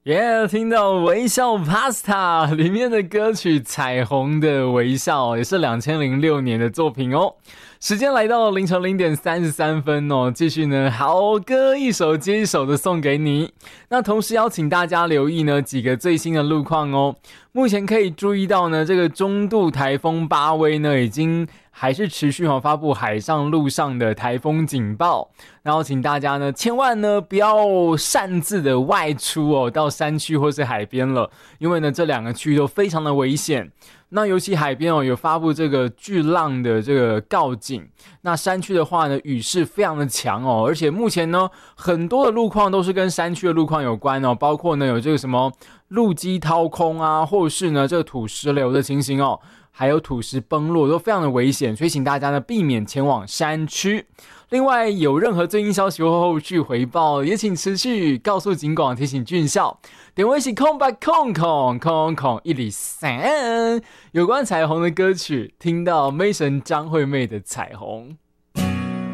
听到微笑 Pasta 里面的歌曲《彩虹的微笑》也是2006年的作品哦。时间来到凌晨0:33哦，继续呢好歌一首接一首的送给你。那同时邀请大家留意呢几个最新的路况哦。目前可以注意到呢，这个中度台风巴威呢已经还是持续发布海上陆上的台风警报，然后请大家呢千万呢不要擅自的外出哦，到山区或是海边了，因为呢这两个区域都非常的危险。那尤其海边有发布这个巨浪的这个告警，那山区的话呢雨势非常的强哦，而且目前呢很多的路况都是跟山区的路况有关哦，包括呢有这个什么路基掏空啊，或是呢这个土石流的情形哦，还有土石崩落都非常的危险，所以请大家呢避免前往山区。另外有任何最新消息或后续回报，也请持续告诉警广，提醒俊孝。点微信空白空103，有关彩虹的歌曲，听到妹神张惠妹的彩虹。